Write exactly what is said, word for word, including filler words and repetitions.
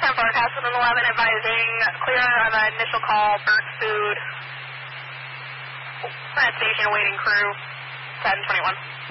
ten forecast with an eleven advising clear on the initial call, burnt food. Plant station awaiting crew, ten twenty-one.